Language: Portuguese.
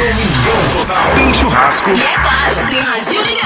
Domingão Total. Tem churrasco. E é claro, tem Radinho